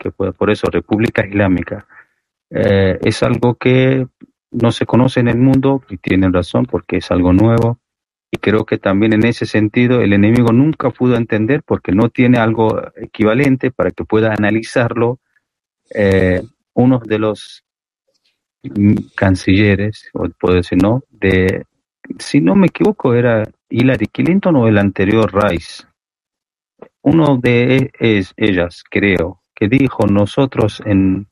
que pueda. Por eso, República Islámica es algo que no se conoce en el mundo, y tienen razón porque es algo nuevo. Y creo que también en ese sentido el enemigo nunca pudo entender porque no tiene algo equivalente para que pueda analizarlo. Uno de los cancilleres, o puedo decir, ¿no? Si no me equivoco, era Hillary Clinton o el anterior Rice. Uno de ellas, creo, que dijo: nosotros en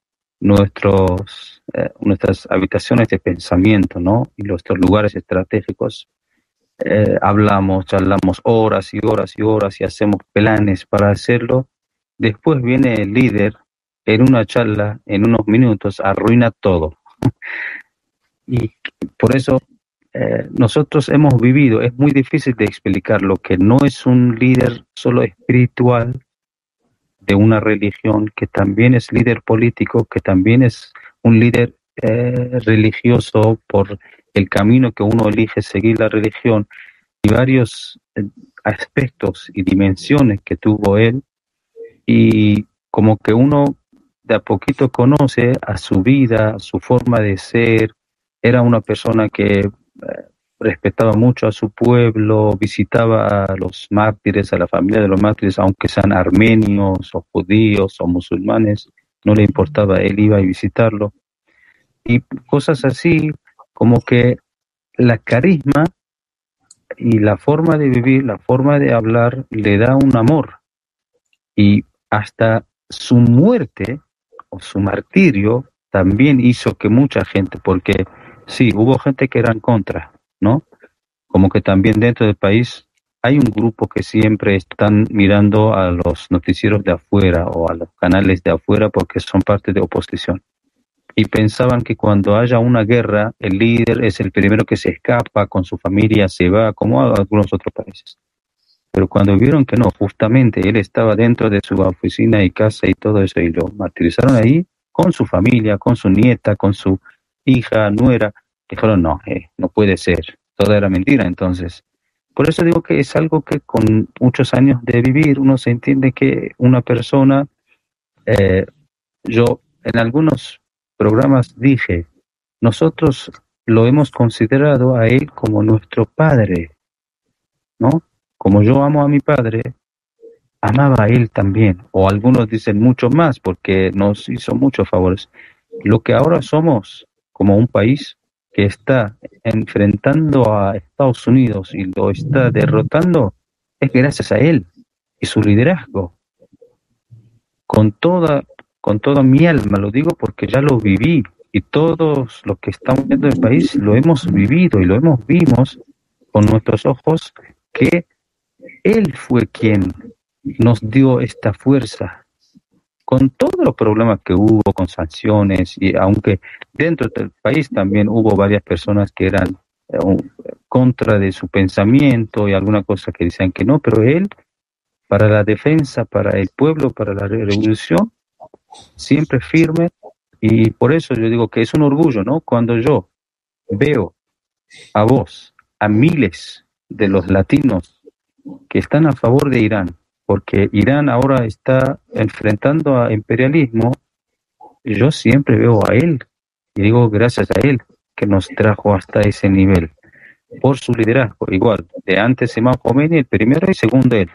nuestras habitaciones de pensamiento, ¿no? Y nuestros lugares estratégicos, charlamos horas y horas y horas y hacemos planes para hacerlo. Después viene el líder en una charla, en unos minutos, arruina todo. Y por eso nosotros hemos vivido, es muy difícil de explicar lo que no es un líder solo espiritual de una religión, que también es líder político, que también es un líder religioso por el camino que uno elige seguir la religión, y varios aspectos y dimensiones que tuvo él, y como que uno de a poquito conoce a su vida, a su forma de ser. Era una persona que respetaba mucho a su pueblo, visitaba a los mártires, a la familia de los mártires, aunque sean armenios o judíos o musulmanes, no le importaba, él iba a visitarlo. Y cosas así, como que la carisma y la forma de vivir, la forma de hablar, le da un amor. Y hasta su muerte o su martirio también hizo que mucha gente, porque sí, hubo gente que era en contra, ¿no? Como que también dentro del país hay un grupo que siempre están mirando a los noticieros de afuera o a los canales de afuera porque son parte de oposición. Y pensaban que cuando haya una guerra, el líder es el primero que se escapa, con su familia se va, como a algunos otros países. Pero cuando vieron que no, justamente él estaba dentro de su oficina y casa y todo eso, y lo martirizaron ahí, con su familia, con su nieta, con su hija, nuera, dijeron: no, no puede ser, todo era mentira. Entonces, por eso digo que es algo que con muchos años de vivir uno se entiende que una persona, yo en algunos programas dije, nosotros lo hemos considerado a él como nuestro padre, ¿no? Como yo amo a mi padre, amaba a él también, o algunos dicen mucho más, porque nos hizo muchos favores. Lo que ahora somos como un país que está enfrentando a Estados Unidos y lo está derrotando, es gracias a él y su liderazgo. Con toda mi alma lo digo porque ya lo viví, y todos los que estamos viendo el país lo hemos vivido y vimos con nuestros ojos que él fue quien nos dio esta fuerza, con todos los problemas que hubo con sanciones, y aunque dentro del país también hubo varias personas que eran contra de su pensamiento y alguna cosa que decían que no, pero él, para la defensa, para el pueblo, para la revolución, siempre firme. Y por eso yo digo que es un orgullo, ¿no? Cuando yo veo a vos, a miles de los latinos que están a favor de Irán, porque Irán ahora está enfrentando a imperialismo, y yo siempre veo a él y digo gracias a él que nos trajo hasta ese nivel, por su liderazgo. Igual, de antes Imam Khomeini, el primero, y segundo él,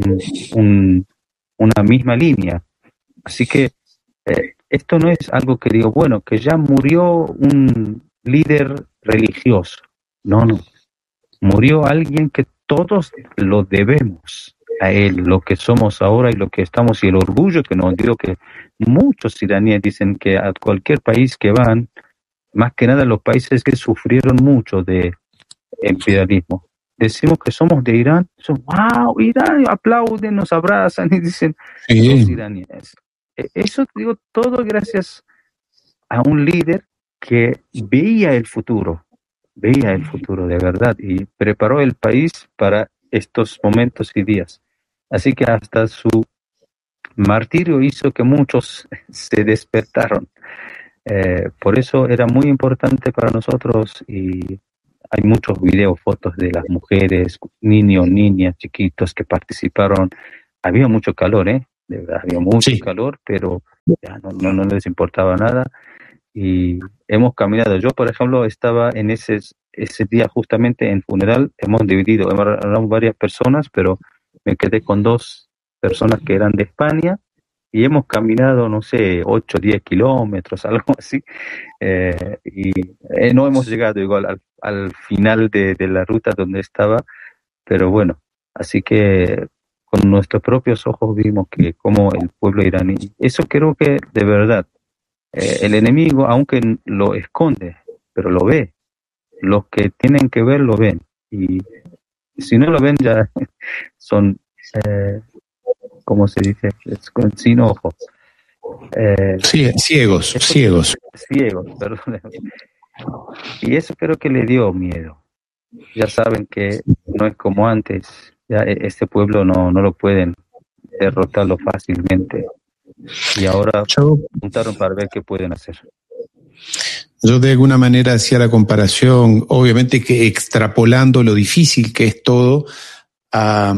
una misma línea. Así que esto no es algo que digo, bueno, que ya murió un líder religioso. No, murió alguien que todos lo debemos a él, lo que somos ahora y lo que estamos, y el orgullo que nos dio, que muchos iraníes dicen que a cualquier país que van, más que nada los países que sufrieron mucho de imperialismo, decimos que somos de Irán, son, wow, Irán, aplauden, nos abrazan y dicen, los iraníes. Eso digo todo gracias a un líder que veía el futuro de verdad, y preparó el país para estos momentos y días. Así que hasta su martirio hizo que muchos se despertaron. Por eso era muy importante para nosotros, y hay muchos videos, fotos de las mujeres, niños, niñas, chiquitos que participaron. Había mucho calor, de verdad, había mucho Sí. calor, pero ya no les importaba nada. Y hemos caminado. Yo, por ejemplo, estaba en ese día justamente en funeral. Hemos dividido, éramos varias personas, pero me quedé con 2 personas que eran de España y hemos caminado, no sé, 8 10 kilómetros, algo así. No hemos llegado igual al final de la ruta donde estaba, pero bueno, así que con nuestros propios ojos vimos que como el pueblo iraní, eso creo que de verdad, el enemigo, aunque lo esconde, pero lo ve. Los que tienen que ver lo ven. Y si no lo ven ya son, ¿cómo se dice? Sin ojos. Sí, ciegos, Eso, ciegos. ciegos, perdón. Y eso creo que le dio miedo. Ya saben que no es como antes. Ya este pueblo no lo pueden derrotarlo fácilmente. Y ahora Yo, juntaron para ver qué pueden hacer. yo de alguna manera hacía la comparación, obviamente que extrapolando lo difícil que es todo a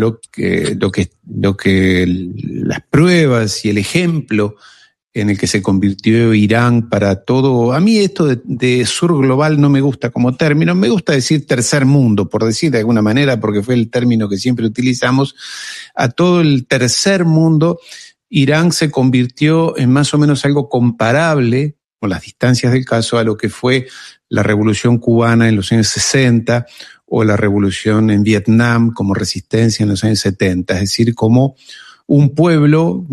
lo que las pruebas y el ejemplo en el que se convirtió Irán para todo. A mí esto de sur global no me gusta como término, me gusta decir tercer mundo, por decir de alguna manera, porque fue el término que siempre utilizamos. A todo el tercer mundo, Irán se convirtió en más o menos algo comparable, con las distancias del caso, a lo que fue la Revolución Cubana en los años 60 o la Revolución en Vietnam como resistencia en los años 70, es decir, como un pueblo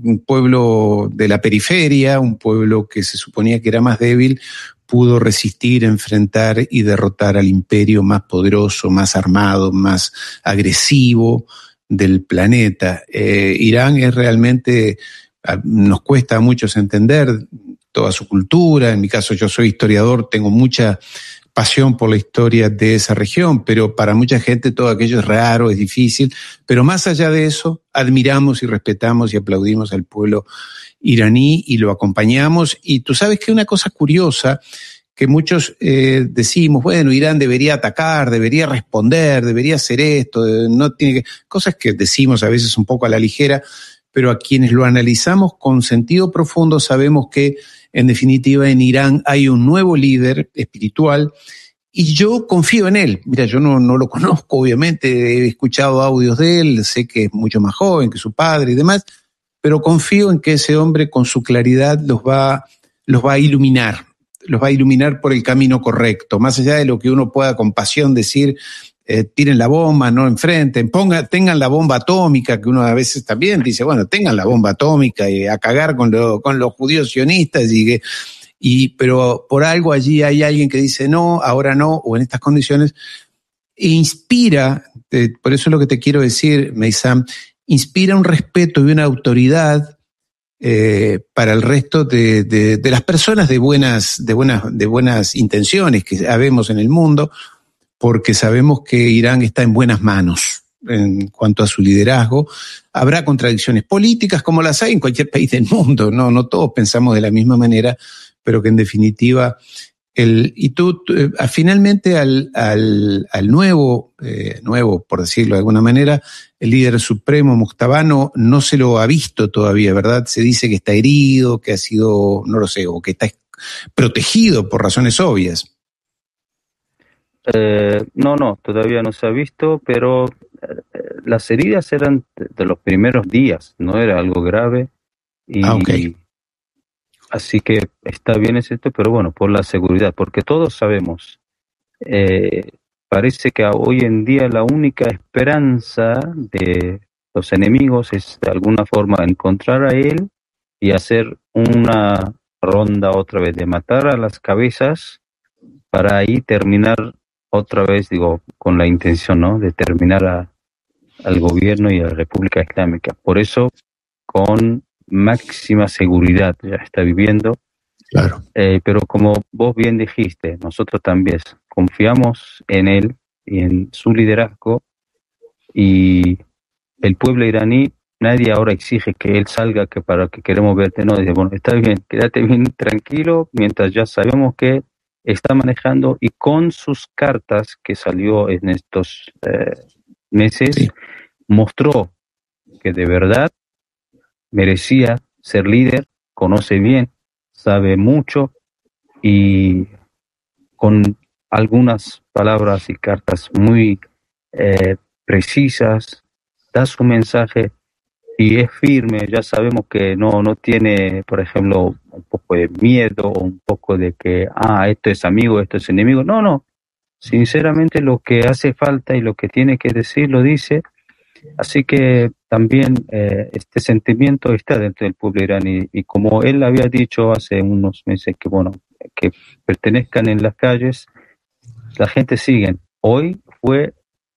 de la periferia, un pueblo que se suponía que era más débil, pudo resistir, enfrentar y derrotar al imperio más poderoso, más armado, más agresivo del planeta. Irán es realmente, nos cuesta a muchos entender toda su cultura. En mi caso, yo soy historiador, tengo mucha pasión por la historia de esa región, pero para mucha gente todo aquello es raro, es difícil, pero más allá de eso, admiramos y respetamos y aplaudimos al pueblo iraní y lo acompañamos. Y tú sabes que una cosa curiosa, que muchos decimos, bueno, Irán debería atacar, debería responder, debería hacer esto, no tiene que, cosas que decimos a veces un poco a la ligera, pero a quienes lo analizamos con sentido profundo sabemos que en definitiva en Irán hay un nuevo líder espiritual y yo confío en él. Mira, yo no lo conozco, obviamente, he escuchado audios de él, sé que es mucho más joven que su padre y demás, pero confío en que ese hombre con su claridad los va a iluminar por el camino correcto, más allá de lo que uno pueda con pasión decir, tiren la bomba, no enfrenten, tengan la bomba atómica, que uno a veces también dice, bueno, tengan la bomba atómica y a cagar con los judíos sionistas, pero por algo allí hay alguien que dice no, ahora no, o en estas condiciones, e inspira, por eso es lo que te quiero decir, Meysam, inspira un respeto y una autoridad para el resto de las personas de buenas intenciones que habemos en el mundo, porque sabemos que Irán está en buenas manos en cuanto a su liderazgo. Habrá contradicciones políticas como las hay en cualquier país del mundo, no todos pensamos de la misma manera, pero que en definitiva finalmente al nuevo, por decirlo de alguna manera, el líder supremo Mujtaba no se lo ha visto todavía, ¿verdad? Se dice que está herido, que ha sido, no lo sé, o que está protegido por razones obvias. No, todavía no se ha visto, pero las heridas eran de los primeros días, no era algo grave. Okay. Así que está bien esto, pero bueno, por la seguridad, porque todos sabemos, parece que hoy en día la única esperanza de los enemigos es de alguna forma encontrar a él y hacer una ronda otra vez de matar a las cabezas para ahí terminar otra vez, digo, con la intención, ¿no?, de terminar al gobierno y a la República Islámica. Por eso, con máxima seguridad ya está viviendo. Claro. Pero como vos bien dijiste, nosotros también confiamos en él y en su liderazgo, y el pueblo iraní, nadie ahora exige que él salga, que para que queremos verte, no, dice, bueno, está bien, quédate bien tranquilo, mientras ya sabemos que está manejando y con sus cartas que salió en estos meses, sí, mostró que de verdad merecía ser líder, conoce bien, sabe mucho y con algunas palabras y cartas muy precisas, da su mensaje y es firme. Ya sabemos que no tiene, por ejemplo, un poco de miedo o un poco de que, esto es amigo, esto es enemigo. No. Sinceramente lo que hace falta y lo que tiene que decir lo dice. Así que también este sentimiento está dentro del pueblo iraní y como él había dicho hace unos meses que pertenezcan en las calles, la gente sigue. Hoy fue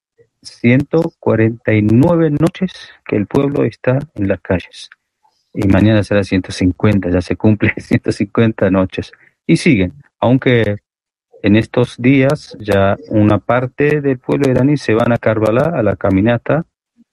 149 noches que el pueblo está en las calles y mañana será 150, ya se cumple 150 noches y siguen, aunque en estos días ya una parte del pueblo iraní se van a Karbala a la caminata,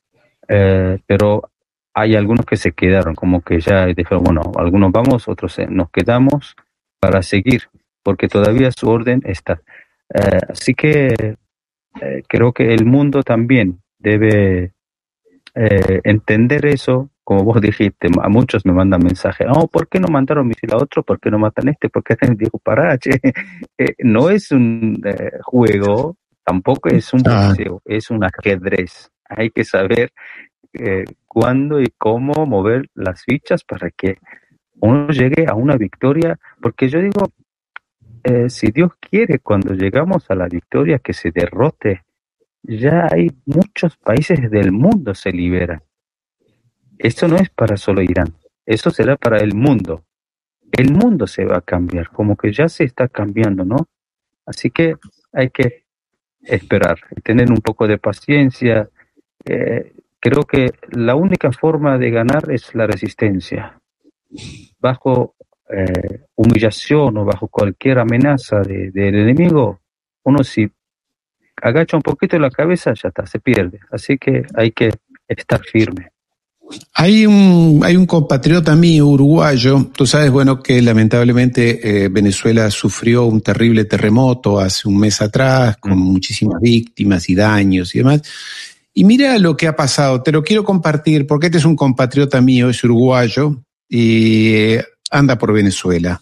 pero hay algunos que se quedaron, como que ya dijeron, bueno, algunos vamos, otros nos quedamos para seguir, porque todavía su orden está. Así que creo que el mundo también debe entender eso, como vos dijiste. A muchos me mandan mensajes, ¿por qué no mandaron misil a otro? ¿Por qué no matan este? ¿Por qué dijo pará, che? No es un juego, tampoco es un boxeo, es un ajedrez. Hay que saber cuándo y cómo mover las fichas para que uno llegue a una victoria, porque yo digo, si Dios quiere, cuando llegamos a la victoria, que se derrote, ya hay muchos países del mundo se liberan. Esto no es para solo Irán, eso será para el mundo. El mundo se va a cambiar, como que ya se está cambiando, ¿no? Así que hay que esperar, tener un poco de paciencia. Creo que la única forma de ganar es la resistencia. Bajo humillación o bajo cualquier amenaza del enemigo, uno si agacha un poquito la cabeza, ya está, se pierde. Así que hay que estar firme. Hay un compatriota mío, uruguayo, tú sabes, bueno, que lamentablemente Venezuela sufrió un terrible terremoto hace un mes atrás, con muchísimas víctimas y daños y demás. Y mira lo que ha pasado, te lo quiero compartir, porque este es un compatriota mío, es uruguayo, y anda por Venezuela.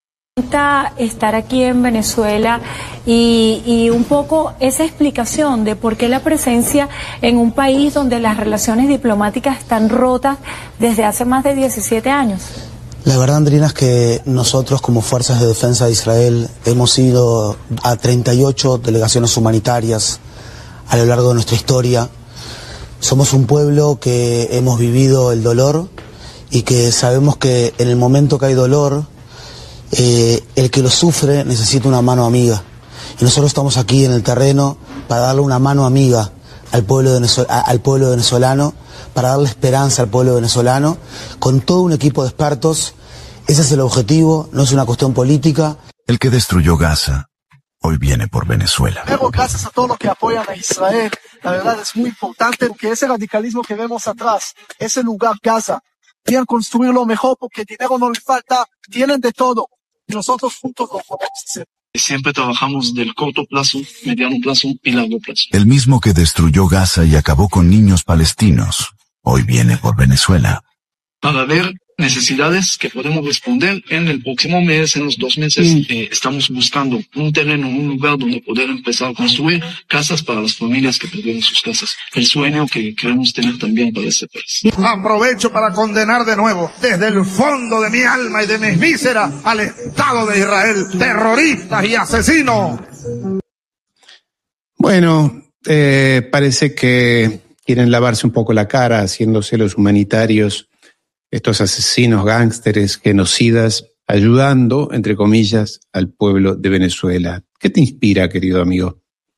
Estar aquí en Venezuela y un poco esa explicación de por qué la presencia en un país donde las relaciones diplomáticas están rotas desde hace más de 17 años. La verdad, Andrina, es que nosotros como Fuerzas de Defensa de Israel hemos ido a 38 delegaciones humanitarias a lo largo de nuestra historia. Somos un pueblo que hemos vivido el dolor y que sabemos que en el momento que hay dolor, el que lo sufre necesita una mano amiga. Y nosotros estamos aquí en el terreno para darle una mano amiga al pueblo venezolano, para darle esperanza al pueblo venezolano, con todo un equipo de expertos. Ese es el objetivo, no es una cuestión política. El que destruyó Gaza hoy viene por Venezuela. Luego, gracias a todos los que apoyan a Israel, la verdad es muy importante que ese radicalismo que vemos atrás, ese lugar Gaza, quieran construirlo mejor porque dinero no les falta, tienen de todo. Y nosotros juntos lo podemos hacer. Siempre trabajamos del corto plazo, mediano plazo y largo plazo. El mismo que destruyó Gaza y acabó con niños palestinos, hoy viene por Venezuela. Para ver necesidades que podemos responder en el próximo mes, en los 2 meses, estamos buscando un terreno, un lugar donde poder empezar a construir casas para las familias que perdieron sus casas. El sueño que queremos tener también para este país. Aprovecho para condenar de nuevo, desde el fondo de mi alma y de mis vísceras, al Estado de Israel, terroristas y asesinos. Bueno, parece que quieren lavarse un poco la cara haciéndose los humanitarios, estos asesinos, gángsteres, genocidas, ayudando, entre comillas, al pueblo de Venezuela. ¿Qué te inspira, querido amigo?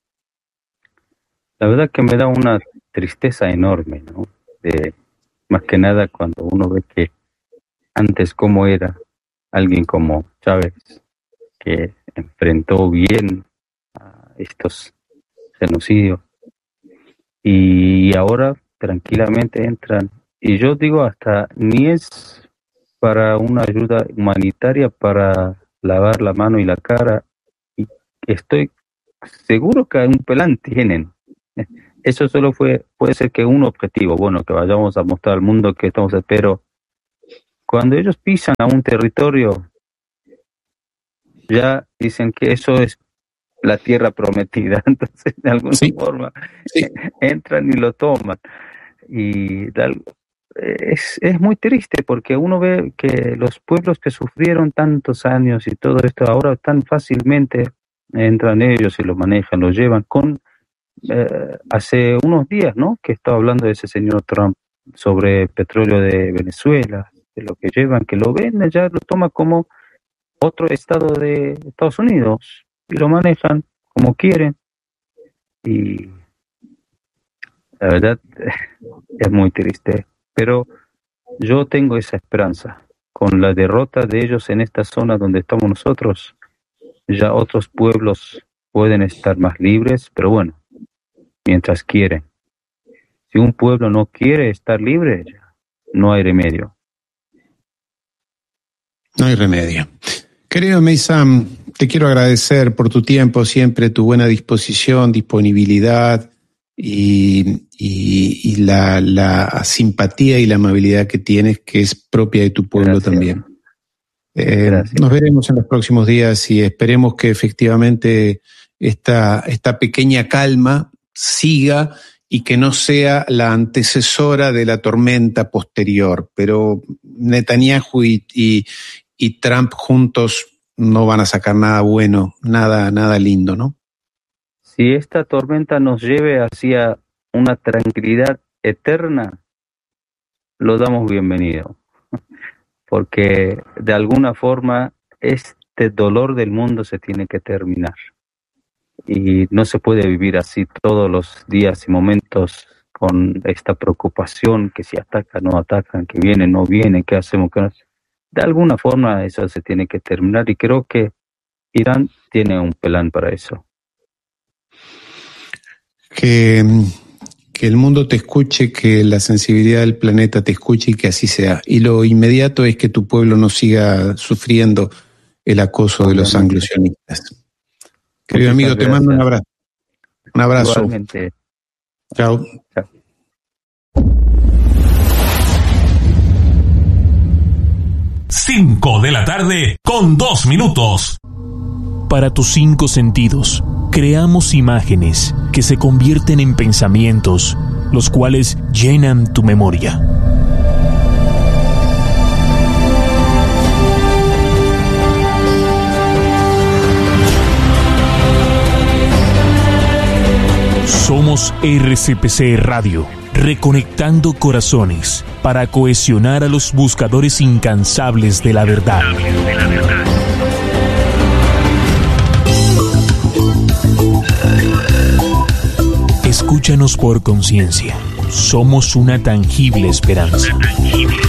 La verdad que me da una tristeza enorme, ¿no? Más que nada cuando uno ve que antes cómo era alguien como Chávez, que enfrentó bien a estos genocidios, y ahora tranquilamente entran. Y yo digo, hasta ni es para una ayuda humanitaria, para lavar la mano y la cara. Y estoy seguro que un plan tienen. Eso solo puede ser que un objetivo, bueno, que vayamos a mostrar al mundo que estamos, pero cuando ellos pisan a un territorio, ya dicen que eso es la tierra prometida. Entonces, de alguna forma, entran y lo toman. Y es muy triste porque uno ve que los pueblos que sufrieron tantos años y todo esto ahora tan fácilmente entran ellos y lo manejan, lo llevan. Hace unos días, ¿no?, que estaba hablando de ese señor Trump sobre petróleo de Venezuela, de lo que llevan, que lo ven, ya lo toma como otro estado de Estados Unidos y lo manejan como quieren. Y la verdad es muy triste, pero yo tengo esa esperanza. Con la derrota de ellos en esta zona donde estamos nosotros, ya otros pueblos pueden estar más libres, pero bueno, mientras quieren. Si un pueblo no quiere estar libre, no hay remedio. No hay remedio. Querido Meysam, te quiero agradecer por tu tiempo, siempre tu buena disposición, disponibilidad y la simpatía y la amabilidad que tienes, que es propia de tu pueblo. Gracias. También. Nos veremos en los próximos días y esperemos que efectivamente esta pequeña calma siga y que no sea la antecesora de la tormenta posterior. Pero Netanyahu y Trump juntos no van a sacar nada bueno, nada lindo, ¿no? Si esta tormenta nos lleve hacia una tranquilidad eterna, lo damos bienvenido. Porque de alguna forma este dolor del mundo se tiene que terminar. Y no se puede vivir así todos los días y momentos con esta preocupación que si atacan, no atacan, que vienen, no vienen, qué hacemos, qué no. De alguna forma eso se tiene que terminar y creo que Irán tiene un plan para eso. Que el mundo te escuche, que la sensibilidad del planeta te escuche y que así sea. Y lo inmediato es que tu pueblo no siga sufriendo el acoso de los anglosionistas. Querido amigo, te mando un abrazo. Un abrazo. Igualmente. Chao. Chao. Cinco de la tarde con 2 minutos. Para tus 5 sentidos, creamos imágenes que se convierten en pensamientos, los cuales llenan tu memoria. Somos RCPC Radio, reconectando corazones para cohesionar a los buscadores incansables de la verdad. Escúchanos por conciencia. Somos una tangible esperanza.